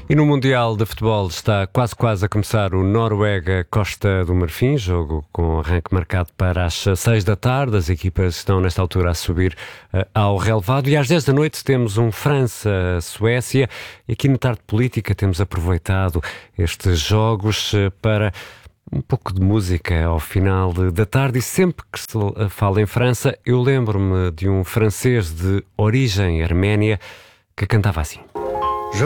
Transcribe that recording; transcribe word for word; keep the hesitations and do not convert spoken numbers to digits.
E no Mundial de Futebol está quase quase a começar o Noruega-Costa do Marfim, jogo com arranque marcado para as seis da tarde. As equipas estão nesta altura a subir uh, ao relevado e às dez da noite temos um França-Suécia. E aqui no Tarde Política temos aproveitado estes jogos uh, para um pouco de música ao final de, da tarde, e sempre que se fala em França eu lembro-me de um francês de origem arménia que cantava assim.